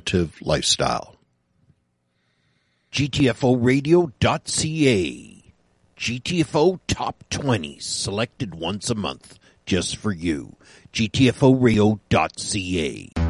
alternative lifestyle. GTFOradio.ca. GTFO Top 20s selected once a month just for you. GTFOradio.ca.